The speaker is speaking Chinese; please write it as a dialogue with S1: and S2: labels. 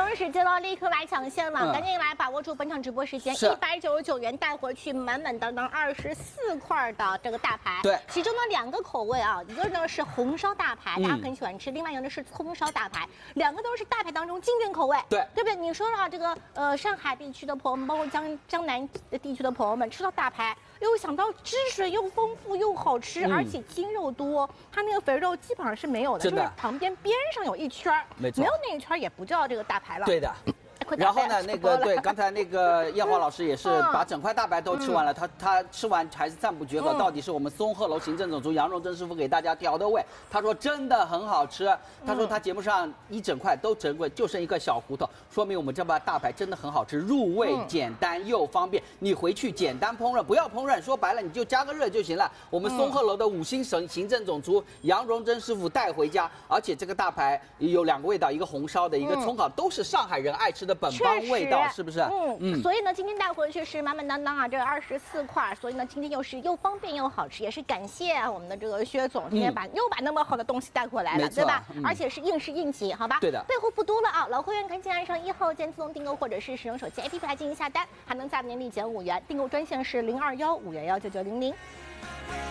S1: 钟时间了，立刻来抢现了，赶紧来把握住本场直播时间，199元带回去满满当当24块的这个大排。
S2: 对，
S1: 其中呢2个口味啊，一个呢是红烧大排，大家很喜欢吃；另外一个呢是葱烧大排，两个都是大排当中经典口味。
S2: 对，
S1: 对不对？你说了这个上海地区的朋友们，包括江南地区的朋友们，吃到大排，又想到汁水又丰富又好吃，而且筋肉多，它那个肥肉基本上是没有的，就是旁边上有一圈，
S2: 没错，
S1: 没有那一圈也不叫这个大排了。
S2: 对的。然后呢，对，刚才那个燕华老师也是把整块大排都吃完了，他吃完还是赞不绝口，到底是我们松鹤楼行政总厨杨荣珍师傅给大家调的味，他说真的很好吃，他说他节目上一整块都整过，就剩一个小胡同，说明我们这把大排真的很好吃，入味简单又方便，你回去简单烹饪，不要烹饪，说白了你就加个热就行了。我们松鹤楼的5星行政总厨杨荣珍师傅带回家，而且这个大排有2个味道，一个红烧的，一个葱烤，都是上海人爱吃的本帮味道，是不是？
S1: 所以呢，今天带回去是满满当当啊，这24块，所以呢，今天又方便又好吃，也是感谢我们的这个薛总，今天又把那么好的东西带回来了，对吧？而且是应时应急，好吧？
S2: 对的。
S1: 备货不多了啊，老会员赶紧按上1号键自动订购，或者是使用手机 APP 来进行下单，还能再年立减5元，订购专线是021-511-9900。